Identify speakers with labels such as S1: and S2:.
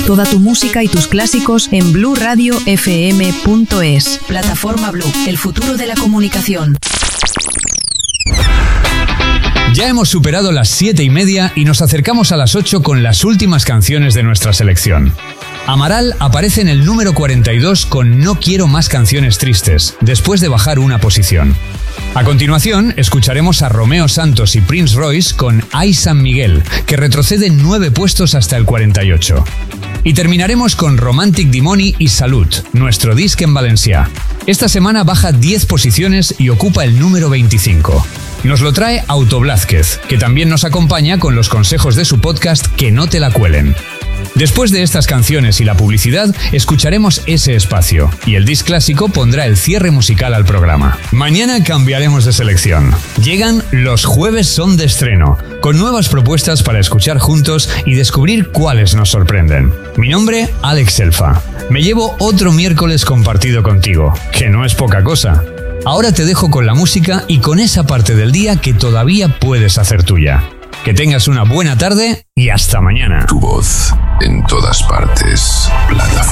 S1: Toda tu música y tus clásicos en blueradiofm.es. Plataforma Blue, el futuro de la comunicación.
S2: Ya hemos superado las 7:30 y nos acercamos a las 8 con las últimas canciones de nuestra selección. Amaral aparece en el número 42 con No quiero más canciones tristes, después de bajar una posición. A continuación, escucharemos a Romeo Santos y Prince Royce con Ay San Miguel, que retrocede 9 puestos hasta el 48. Y terminaremos con Romantic Dimoni y Salud, nuestro disc en valencià. Esta semana baja 10 posiciones y ocupa el número 25. Nos lo trae Auto Blázquez, que también nos acompaña con los consejos de su podcast Que no te la cuelen. Después de estas canciones y la publicidad, escucharemos ese espacio, y el disc clásico pondrá el cierre musical al programa. Mañana cambiaremos de selección. Llegan Los Jueves Son de Estreno, con nuevas propuestas para escuchar juntos y descubrir cuáles nos sorprenden. Mi nombre, Alex Selfa. Me llevo otro miércoles compartido contigo, que no es poca cosa. Ahora te dejo con la música y con esa parte del día que todavía puedes hacer tuya. Que tengas una buena tarde y hasta mañana.
S3: Tu voz en todas partes. Plataforma.